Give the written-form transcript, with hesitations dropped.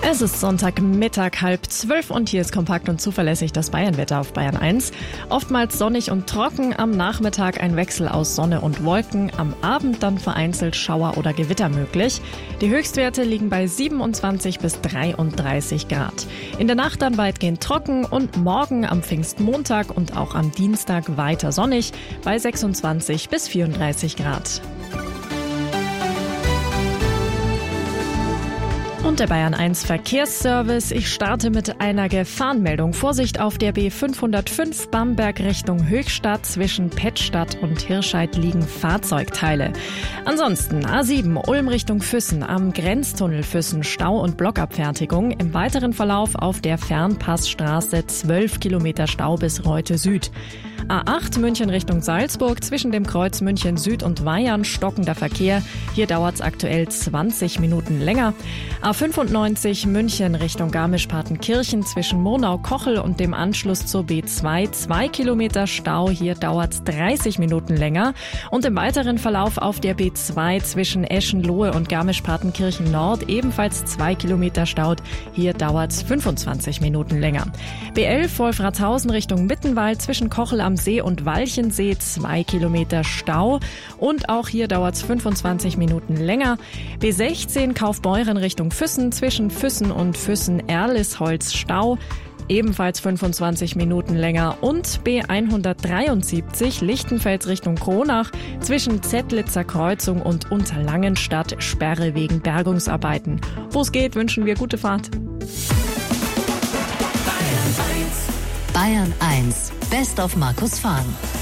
Es ist Sonntagmittag, 11:30 und hier ist kompakt und zuverlässig das Bayernwetter auf Bayern 1. Oftmals sonnig und trocken, am Nachmittag ein Wechsel aus Sonne und Wolken, am Abend dann vereinzelt Schauer oder Gewitter möglich. Die Höchstwerte liegen bei 27 bis 33 Grad. In der Nacht dann weitgehend trocken und morgen am Pfingstmontag und auch am Dienstag weiter sonnig bei 26 bis 34 Grad. Und der Bayern 1 Verkehrsservice. Ich starte mit einer Gefahrenmeldung. Vorsicht auf der B505 Bamberg Richtung Höchstadt. Zwischen Pettstadt und Hirscheid liegen Fahrzeugteile. Ansonsten A7 Ulm Richtung Füssen. Am Grenztunnel Füssen Stau und Blockabfertigung. Im weiteren Verlauf auf der Fernpassstraße 12 Kilometer Stau bis Reute Süd. A8 München Richtung Salzburg. Zwischen dem Kreuz München Süd und Weyern stockender Verkehr. Hier dauert es aktuell 20 Minuten länger. A95 München Richtung Garmisch-Partenkirchen zwischen Murnau-Kochel und dem Anschluss zur B2 2 Kilometer Stau. Hier dauert es 30 Minuten länger. Und im weiteren Verlauf auf der B2 zwischen Eschenlohe und Garmisch-Partenkirchen Nord ebenfalls 2 Kilometer Stau. Hier dauert es 25 Minuten länger. B11 Wolfratshausen Richtung Mittenwald zwischen Kochel am See und Walchensee 2 Kilometer Stau. Und auch hier dauert es 25 Minuten länger. B16 Kaufbeuren Richtung Füssen zwischen Füssen und Füssen-Erlisholz Stau. Ebenfalls 25 Minuten länger. Und B173 Lichtenfels Richtung Kronach zwischen Zettlitzer Kreuzung und Unterlangenstadt Sperre wegen Bergungsarbeiten. Wo es geht, wünschen wir gute Fahrt. Bayern 1 Best of Markus Fahn.